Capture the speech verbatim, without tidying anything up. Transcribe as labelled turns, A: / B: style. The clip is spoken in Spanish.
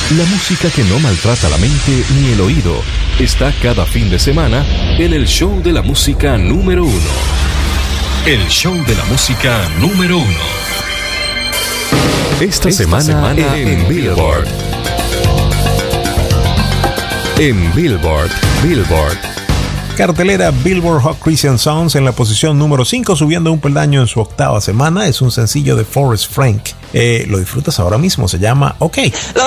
A: La música que no maltrata la mente ni el oído está cada fin de semana en el show de la música número uno. El show de la música número uno. Esta, Esta semana, semana en, en Billboard. En Billboard, Billboard.
B: Cartelera Billboard Hot Christian Songs en la posición número cinco, subiendo un peldaño en su octava semana. Es un sencillo de Forrest Frank. Eh, lo disfrutas ahora mismo, se llama OK.